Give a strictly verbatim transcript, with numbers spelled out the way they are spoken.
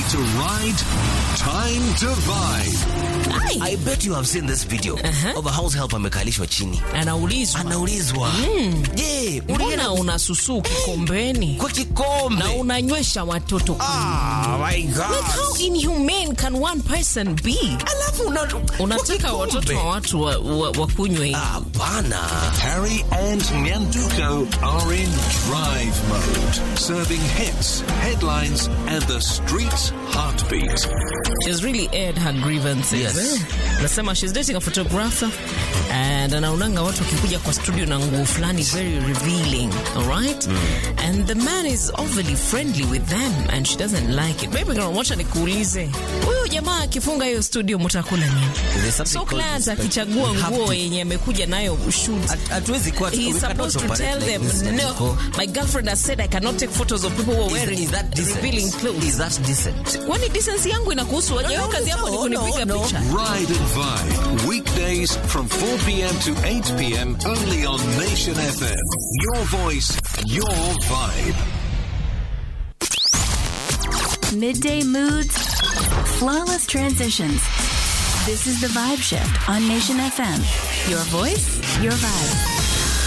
to ride, time to vibe. Aye. I bet you have seen this video uh-huh. of a house help amekalishwa chini. Anaulizwa. Anaulizwa. Mm. Yeah, mbona unasusu kikombeni? Kwa kikombe. Na unanywesha watoto. Ah, my God. Like how inhumane can one person be? Alafu una, unataka watoto wa watu wa, wa, wa kunywe. Ah, bana. Harry and Nyanduko are in drive mode, serving hits, headlines, and the street's heartbeat. She's really aired her grievances. Yes. Nasema she's dating a photographer and anaunanga watu wakikuja kwa studio na nguo fulani very revealing, all right? Mm. And the man is overly friendly with them and she doesn't like it. Baby girl, wacha nikuulize. Huyu jamaa akifunga hiyo studio mtakula nini? So clients akichagua nguo yenye amekuja nayo shoot. Hatuwezi kuwa he's supposed to tell them, no, my girlfriend has said I cannot take photos of people who are wearing is that revealing clothes. Is that decent? Kwani decency yangu inakuhusu? Wewe kazi yako ni kunipiga picha. Ride and Vibe, weekdays from four p.m. to eight p.m. only on Nation F M. Your voice, your vibe. Midday moods, flawless transitions. This is the Vibe Shift on Nation F M. Your voice, your vibe.